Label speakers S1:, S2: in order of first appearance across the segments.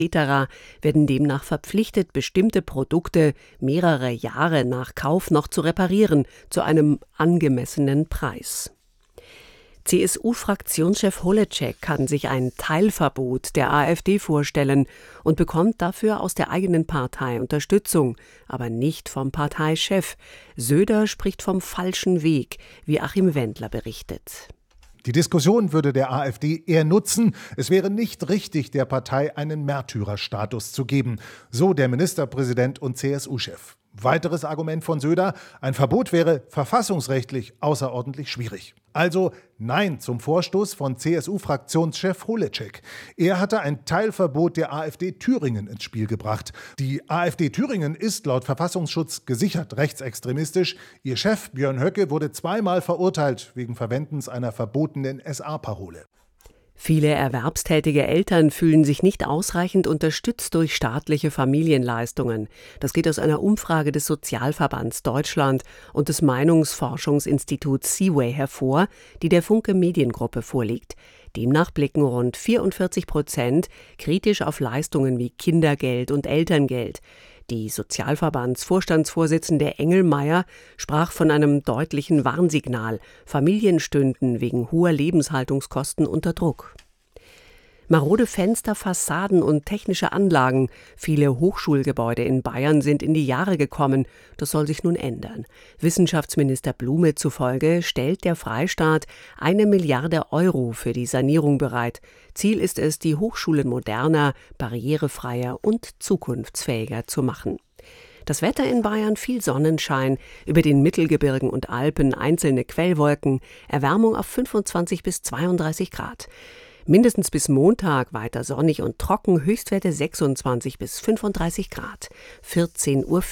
S1: werden demnach verpflichtet, bestimmte Produkte mehrere Jahre nach Kauf noch zu reparieren, zu einem angemessenen Preis. CSU-Fraktionschef Holleczek kann sich ein Teilverbot der AfD vorstellen und bekommt dafür aus der eigenen Partei Unterstützung, aber nicht vom Parteichef. Söder spricht vom falschen Weg, wie Achim Wendler berichtet.
S2: Die Diskussion würde der AfD eher nutzen. Es wäre nicht richtig, der Partei einen Märtyrerstatus zu geben, so der Ministerpräsident und CSU-Chef. Weiteres Argument von Söder: Ein Verbot wäre verfassungsrechtlich außerordentlich schwierig. Also Nein zum Vorstoß von CSU-Fraktionschef Holleczek. Er hatte ein Teilverbot der AfD Thüringen ins Spiel gebracht. Die AfD Thüringen ist laut Verfassungsschutz gesichert rechtsextremistisch. Ihr Chef Björn Höcke wurde 2-mal verurteilt wegen Verwendens einer verbotenen SA-Parole.
S1: Viele erwerbstätige Eltern fühlen sich nicht ausreichend unterstützt durch staatliche Familienleistungen. Das geht aus einer Umfrage des Sozialverbands Deutschland und des Meinungsforschungsinstituts Seaway hervor, die der Funke Mediengruppe vorliegt. Demnach blicken rund 44% kritisch auf Leistungen wie Kindergeld und Elterngeld. Die Sozialverbandsvorstandsvorsitzende Engelmeier sprach von einem deutlichen Warnsignal. Familien stünden wegen hoher Lebenshaltungskosten unter Druck. Marode Fenster, Fassaden und technische Anlagen. Viele Hochschulgebäude in Bayern sind in die Jahre gekommen. Das soll sich nun ändern. Wissenschaftsminister Blume zufolge stellt der Freistaat 1 Milliarde Euro für die Sanierung bereit. Ziel ist es, die Hochschulen moderner, barrierefreier und zukunftsfähiger zu machen. Das Wetter in Bayern: viel Sonnenschein, über den Mittelgebirgen und Alpen einzelne Quellwolken, Erwärmung auf 25 bis 32 Grad. Mindestens bis Montag weiter sonnig und trocken, Höchstwerte 26 bis 35 Grad. 14:04 Uhr.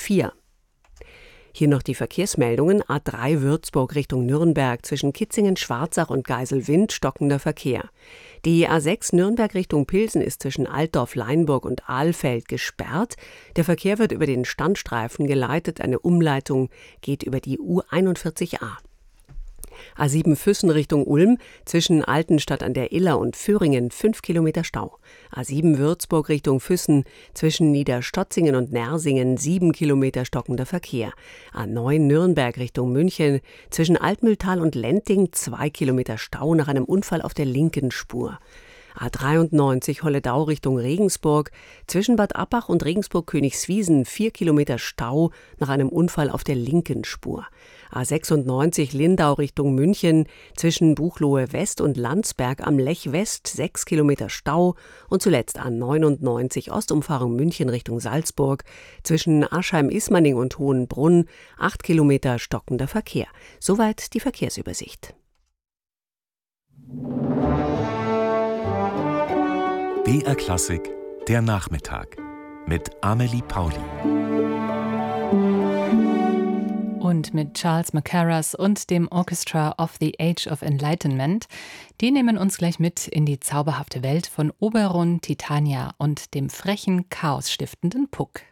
S1: Hier noch die Verkehrsmeldungen. A3 Würzburg Richtung Nürnberg, zwischen Kitzingen, Schwarzach und Geiselwind stockender Verkehr. Die A6 Nürnberg Richtung Pilsen ist zwischen Altdorf, Leinburg und Ahlfeld gesperrt. Der Verkehr wird über den Standstreifen geleitet. Eine Umleitung geht über die U41a. A7 Füssen Richtung Ulm, zwischen Altenstadt an der Iller und Föhringen 5 Kilometer Stau. A7 Würzburg Richtung Füssen, zwischen Niederstotzingen und Nersingen 7 Kilometer stockender Verkehr. A9 Nürnberg Richtung München, zwischen Altmühltal und Lenting 2 Kilometer Stau nach einem Unfall auf der linken Spur. A93 Holledau Richtung Regensburg, zwischen Bad Abbach und Regensburg-Königswiesen 4 Kilometer Stau nach einem Unfall auf der linken Spur. A96 Lindau Richtung München, zwischen Buchloe West und Landsberg am Lech West 6 Kilometer Stau und zuletzt A99 Ostumfahrung München Richtung Salzburg, zwischen Aschheim-Ismaning und Hohenbrunn 8 Kilometer stockender Verkehr. Soweit die Verkehrsübersicht.
S3: BR Klassik, der Nachmittag mit Amelie Pauli.
S4: Und mit Charles Mackerras und dem Orchestra of the Age of Enlightenment. Die nehmen uns gleich mit in die zauberhafte Welt von Oberon, Titania und dem frechen, chaosstiftenden Puck.